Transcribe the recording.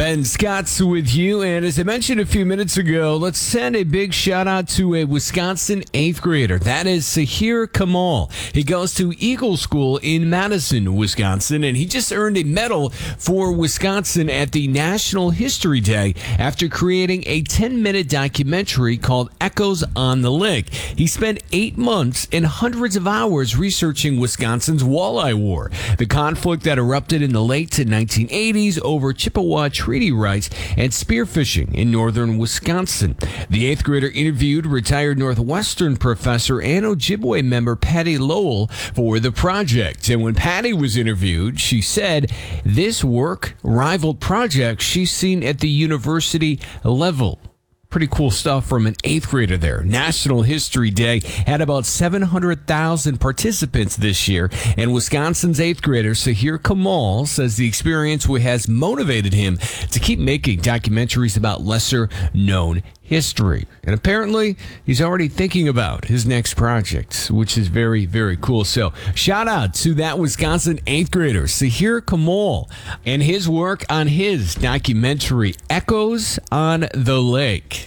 Ben Scott's with you, and as I mentioned a few minutes ago, let's send a big shout out to a Wisconsin 8th grader. That is Sahir Kamal. He goes to Eagle School in Madison, Wisconsin, and he just earned a medal for Wisconsin at the National History Day after creating a 10-minute documentary called Echoes on the Lake. He spent 8 months and hundreds of hours researching Wisconsin's Walleye War, the conflict that erupted in the late to 1980s over Chippewa treaty rights and spearfishing in northern Wisconsin. The 8th grader interviewed retired Northwestern professor and Ojibwe member Patty Lowell for the project. And when Patty was interviewed, she said this work rivaled projects she's seen at the university level. Pretty cool stuff from an 8th grader there. National History Day had about 700,000 participants this year, and Wisconsin's 8th grader Sahir Kamal says the experience has motivated him to keep making documentaries about lesser-known history. And apparently, he's already thinking about his next project, which is very, very cool. So, shout out to that Wisconsin 8th grader, Sahir Kamal, and his work on his documentary, Echoes on the Lake.